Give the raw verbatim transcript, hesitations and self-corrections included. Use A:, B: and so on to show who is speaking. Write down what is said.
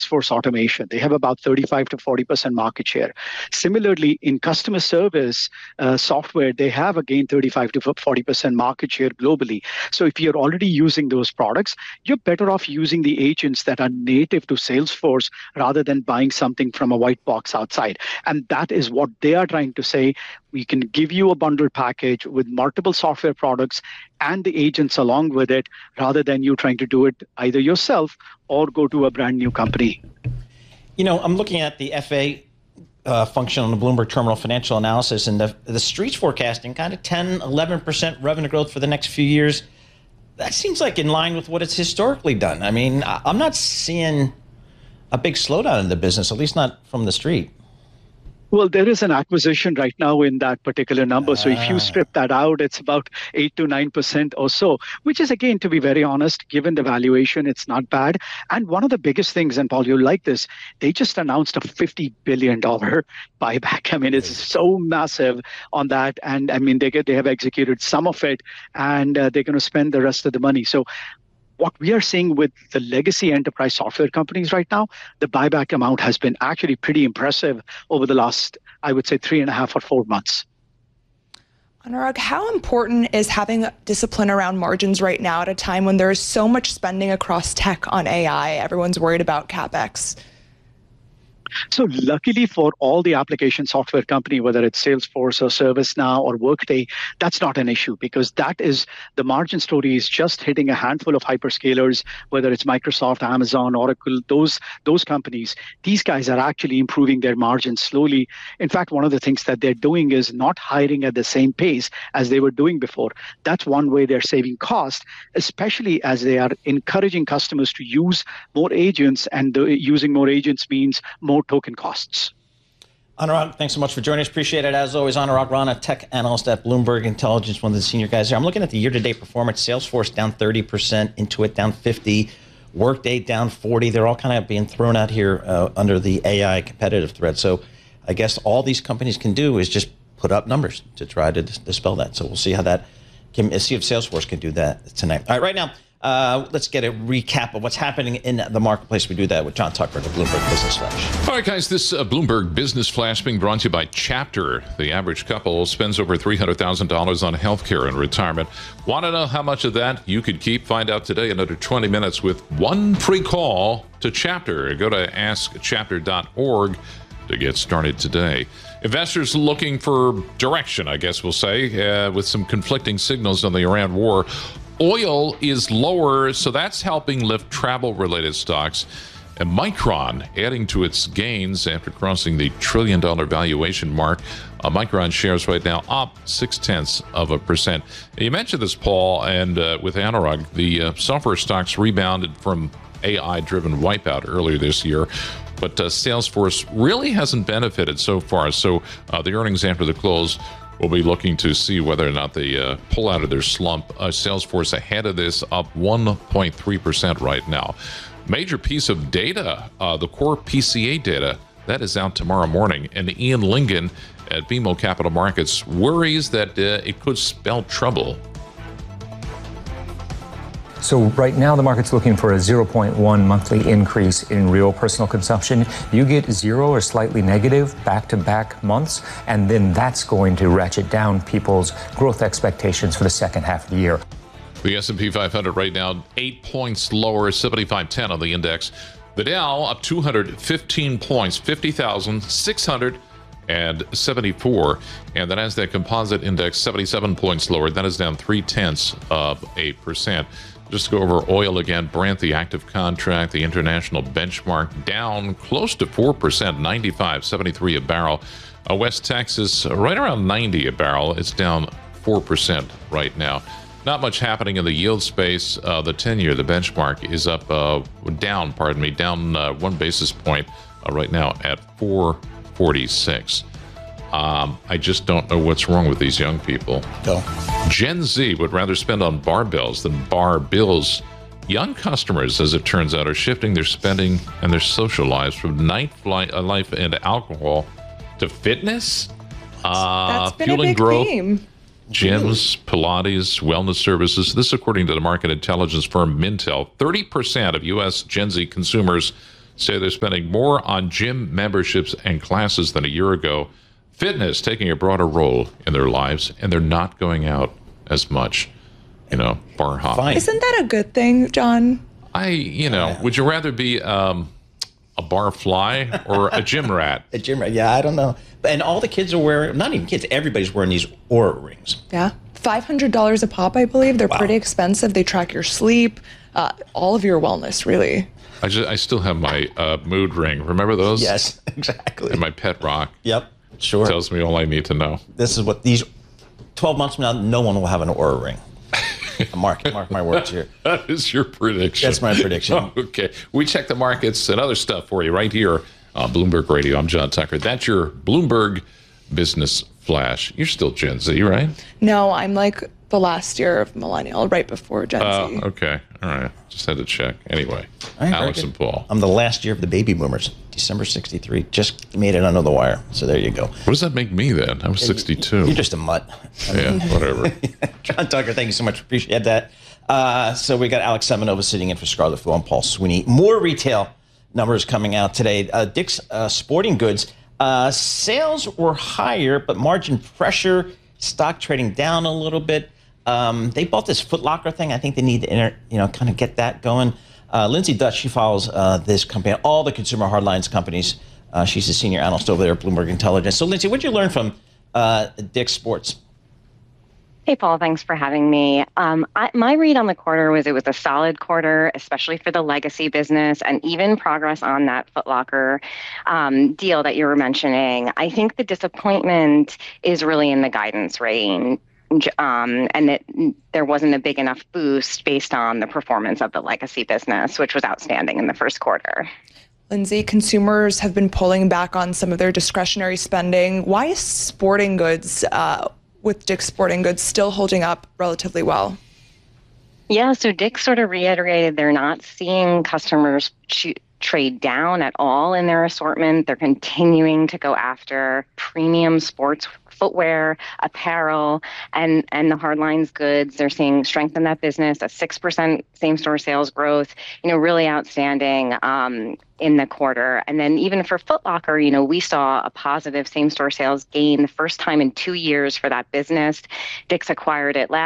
A: Salesforce automation. They have about thirty-five to forty percent market share. Similarly, in customer service uh, software, they have again thirty-five to forty percent market share globally. So if you're already using those products, you're better off using the agents that are native to Salesforce rather than buying something from a white box outside. And that is what they are trying to say. We can give you a bundled package with multiple software products and the agents along with it, rather than you trying to do it either yourself or go to a brand new company.
B: You know, I'm looking at the F A uh, function on the Bloomberg Terminal Financial Analysis, and the, the Street's forecasting kind of ten, eleven percent revenue growth for the next few years. That seems like in line with what it's historically done. I mean, I'm not seeing a big slowdown in the business, at least not from the Street.
A: Well, there is an acquisition right now in that particular number. So if you strip that out, it's about eight to nine percent or so, which is, again, to be very honest, given the valuation, it's not bad. And one of the biggest things, and Paul, you'll like this, they just announced a fifty billion dollars buyback. I mean, it's so massive on that. And I mean, they get, they have executed some of it, and uh, they're going to spend the rest of the money. So what we are seeing with the legacy enterprise software companies right now, the buyback amount has been actually pretty impressive over the last, I would say, three and a half or four months.
C: Anurag, how important is having discipline around margins right now at a time when there is so much spending across tech on A I? Everyone's worried about CapEx.
A: So luckily for all the application software company, whether it's Salesforce or ServiceNow or Workday, that's not an issue, because that is the margin story is just hitting a handful of hyperscalers, whether it's Microsoft, Amazon, Oracle, those those companies. These guys are actually improving their margins slowly. In fact, one of the things that they're doing is not hiring at the same pace as they were doing before. That's one way they're saving cost, especially as they are encouraging customers to use more agents, and the, using more agents means more token costs.
B: Anurag, thanks so much for joining us. Appreciate it. As always, Anurag Rana, tech analyst at Bloomberg Intelligence, one of the senior guys here. I'm looking at the year-to-date performance. Salesforce down thirty percent, Intuit down fifty, Workday down forty. They're all kind of being thrown out here uh, under the A I competitive threat. So I guess all these companies can do is just put up numbers to try to dis- dispel that. So we'll see how that can, see if Salesforce can do that tonight. All right, right now, Uh, let's get a recap of what's happening in the marketplace. We do that with John Tucker, the Bloomberg Business Flash.
D: All right, guys, this uh, Bloomberg Business Flash being brought to you by Chapter. The average couple spends over three hundred thousand dollars on health care and retirement. Want to know how much of that you could keep? Find out today in under twenty minutes with one free call to Chapter. Go to ask chapter dot org to get started today. Investors looking for direction, I guess we'll say, uh, with some conflicting signals on the Iran war. Oil is lower, so that's helping lift travel-related stocks. And Micron adding to its gains after crossing the trillion-dollar valuation mark. Uh, Micron shares right now up six-tenths of a percent. You mentioned this, Paul, and uh, with Anurag, the uh, software stocks rebounded from A I-driven wipeout earlier this year. But uh, Salesforce really hasn't benefited so far. So uh, the earnings after the close, we'll be looking to see whether or not they uh, pull out of their slump. Uh, Salesforce ahead of this, up one point three percent right now. Major piece of data, uh, the core P C A data, that is out tomorrow morning. And Ian Lingen at B M O Capital Markets worries that uh, it could spell trouble.
E: So right now the market's looking for a zero point one monthly increase in real personal consumption. You get zero or slightly negative back-to-back months, and then that's going to ratchet down people's growth expectations for the second half of the year.
D: The S and P five hundred right now eight points lower, seventy-five ten on the index. The Dow up two hundred fifteen points, fifty thousand six hundred seventy-four. And the Nasdaq Composite Index seventy-seven points lower. That is down three tenths of a percent. Just to go over oil again, Brent, the active contract, the international benchmark, down close to four percent, ninety-five seventy-three a barrel. Uh, West Texas, right around ninety a barrel. It's down four percent right now. Not much happening in the yield space. Uh, the ten-year, the benchmark, is up, uh, down, pardon me, down uh, one basis point uh, right now at four forty-six. Um, I just don't know what's wrong with these young people.
B: Go.
D: Gen Z would rather spend on barbells than bar bills. Young customers, as it turns out, are shifting their spending and their social lives from nightlife and alcohol to fitness, uh,
C: That's been
D: fueling
C: a big
D: growth,
C: theme.
D: gyms, Pilates, wellness services. This, according to the market intelligence firm Mintel, thirty percent of U S Gen Z consumers say they're spending more on gym memberships and classes than a year ago. Fitness taking a broader role in their lives, and they're not going out as much, you know, bar hopping.
B: Fine.
C: Isn't that a good thing, John?
D: I, you know, would you rather be um, a bar fly or a gym rat?
B: A gym rat, yeah, I don't know. And all the kids are wearing, not even kids, everybody's wearing these Oura rings.
C: Yeah. five hundred dollars a pop, I believe. They're
B: Wow.
C: pretty expensive. They track your sleep, uh, all of your wellness, really.
D: I just, I still have my uh, mood ring. Remember those?
B: Yes, exactly.
D: And my pet rock.
B: Yep, sure.
D: Tells me all I need to know.
B: This is what these, twelve months from now, no one will have an Oura ring. Mark, mark my words here.
D: That is your prediction.
B: That's my prediction.
D: Okay. We check the markets and other stuff for you right here on Bloomberg Radio. I'm John Tucker. That's your Bloomberg Business Flash. You're still Gen Z, right?
C: No, I'm like the last year of millennial, right before Gen
D: Oh,
C: Z.
D: okay. All right. Just had to check. Anyway,
B: All right,
D: Alex
B: very
D: and
B: good.
D: Paul.
B: I'm the last year of the baby boomers, December sixty-three. Just made it under the wire. So there you go.
D: What does that make me then? I was sixty-two.
B: You're just a mutt.
D: Yeah, whatever.
B: John Tucker, thank you so much. Appreciate that. Uh, so we got Alex Semenova sitting in for Scarlett Fu and Paul Sweeney. More retail numbers coming out today. Uh, Dick's uh, Sporting Goods uh, sales were higher, but margin pressure. Stock trading down a little bit. Um, they bought this Foot Locker thing. I think they need to, enter, you know, kind of get that going. Uh, Lindsay Dutch, she follows uh, this company, all the consumer hardlines companies. Uh, she's a senior analyst over there at Bloomberg Intelligence. So, Lindsay, what did you learn from uh, Dick's Sports?
F: Hey, Paul, thanks for having me. Um, I, my read on the quarter was it was a solid quarter, especially for the legacy business and even progress on that Foot Locker um, deal that you were mentioning. I think the disappointment is really in the guidance range. Um, and that there wasn't a big enough boost based on the performance of the legacy business, which was outstanding in the first quarter.
C: Lindsay, consumers have been pulling back on some of their discretionary spending. Why is sporting goods, uh, with Dick's Sporting Goods, still holding up relatively well?
F: Yeah, so Dick's sort of reiterated they're not seeing customers cho- trade down at all in their assortment. They're continuing to go after premium sports footwear, apparel, and, and the hardlines goods. They're seeing strength in that business, a six percent same-store sales growth, you know, really outstanding um, in the quarter. And then even for Foot Locker, you know, we saw a positive same-store sales gain the first time in two years for that business. Dick's acquired it last